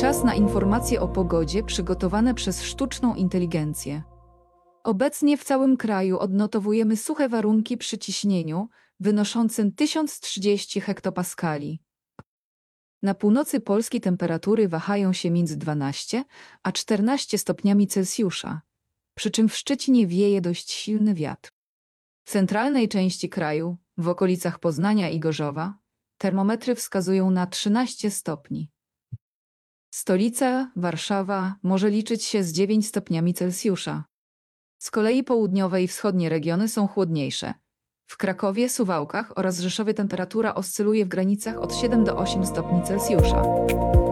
Czas na informacje o pogodzie przygotowane przez sztuczną inteligencję. Obecnie w całym kraju odnotowujemy suche warunki przy ciśnieniu wynoszącym 1030 hektopaskali. Na północy Polski temperatury wahają się między 12 a 14 stopniami Celsjusza, przy czym w Szczecinie wieje dość silny wiatr. W centralnej części kraju, w okolicach Poznania i Gorzowa, termometry wskazują na 13 stopni. Stolica, Warszawa, może liczyć się z 9 stopniami Celsjusza. Z kolei południowe i wschodnie regiony są chłodniejsze. W Krakowie, Suwałkach oraz Rzeszowie temperatura oscyluje w granicach od 7 do 8 stopni Celsjusza.